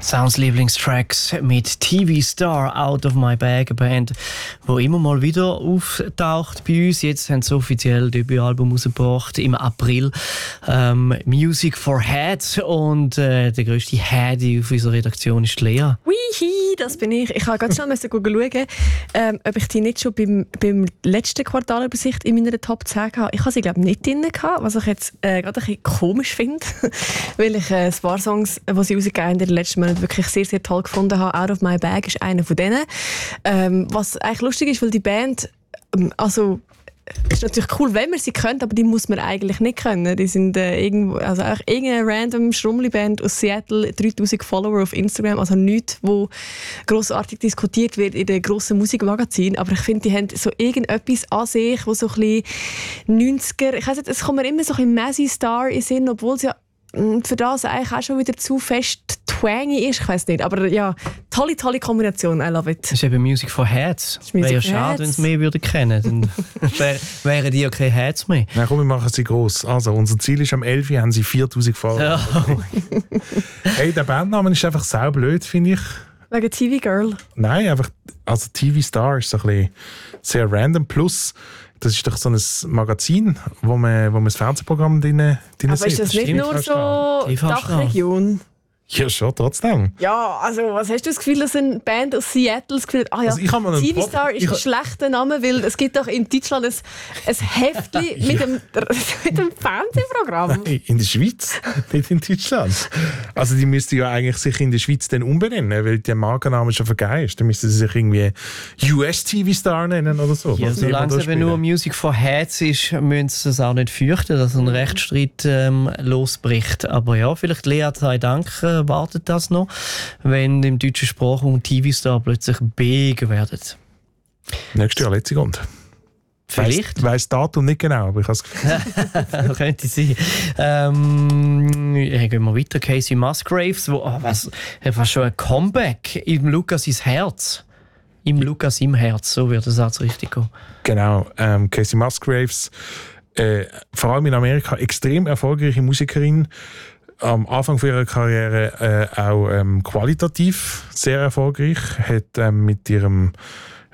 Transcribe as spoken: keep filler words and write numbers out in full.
Sounds Lieblingstracks mit T V Star, Out of My Bag, eine Band, die immer mal wieder auftaucht bei uns. Jetzt haben sie offiziell das Debütalbum rausgebracht im April. Ähm, Music for Heads. Und äh, der grösste Head auf unserer Redaktion ist Lea. Wihi, das bin ich. Ich habe ganz schnell schauen, ähm, ob ich die nicht schon beim, beim letzten Quartalübersicht in meiner Top zehn hatte. Ich habe sie, glaube ich, nicht drin gehabt, was ich jetzt äh, gerade ein bisschen komisch finde, weil ich äh, ein paar Songs, die sie rausgegeben haben in den letzten Monaten, wirklich sehr, sehr toll gefunden habe. Out of My Bag ist einer von denen. Ähm, was eigentlich lustig ist, weil die Band, ähm, also es ist natürlich cool, wenn man sie kennt, aber die muss man eigentlich nicht kennen. Die sind äh, irgendwo, also auch irgendeine random Schrummli-Band aus Seattle, dreitausend Follower auf Instagram, also nichts, wo grossartig diskutiert wird in den grossen Musikmagazinen. Aber ich finde, die haben so irgendetwas an sich, wo so ein bisschen neunziger, ich weiss nicht, es kommt mir immer so ein bisschen Mazzy Star in den Sinn, obwohl es ja für das eigentlich auch schon wieder zu fest twangy ist, ich weiss nicht. Aber ja, tolle, tolle Kombination, I love it. Das ist eben Music for Heads. Wäre ja schade, wenn sie mehr würden kennen. Dann wär, wären die ja keine Heads mehr. Na komm, wir machen sie gross. Also, unser Ziel ist, am elf haben sie viertausend Follower. Ja. Hey, der Bandname ist einfach sau blöd, finde ich. Wegen T V Girl? Nein, einfach, also T V Star ist so ein bisschen sehr random. Plus, das ist doch so ein Magazin, wo man, wo man das Fernsehprogramm drin, drin Aber sieht. ist das nicht Stimmt, nur so T V Dachregion? Ja, schon, trotzdem. Ja, also was hast du das Gefühl, dass eine Band aus Seattle das Gefühl hat, ah ja, Also ich habe mal einen T V Pop- Star ist ich ein ha- schlechter Name, weil es gibt doch in Deutschland ein, ein Heftli mit dem, mit dem Fernsehprogramm. Nein, in der Schweiz, nicht in Deutschland. Also die müssten ja eigentlich sich in der Schweiz dann umbenennen, weil der Markenname schon vergeben ist. Dann müssten sie sich irgendwie U S T V Star nennen oder so. Ja, was solange immer es da eben nur spielen. Music for Heads ist, müssen sie es auch nicht fürchten, dass ein Rechtsstreit ähm, losbricht. Aber ja, vielleicht Lea sei Dank äh, wartet das noch, wenn im deutschen Sprachraum T V-Star plötzlich big werden. Nächstes Jahr letzte Grund. Vielleicht. Weiss das Datum nicht genau, aber ich habe das Gefühl. Könnte sein. Ähm, ja, gehen wir weiter. Casey Musgraves, wo, oh, was, fast schon ein Comeback im Lukas ins Herz. Im Lukas im Herz, so wird das auch richtig gehen. Genau, ähm, Casey Musgraves, äh, vor allem in Amerika extrem erfolgreiche Musikerin. Am Anfang von ihrer Karriere äh, auch ähm, qualitativ sehr erfolgreich. Hat ähm, mit ihrem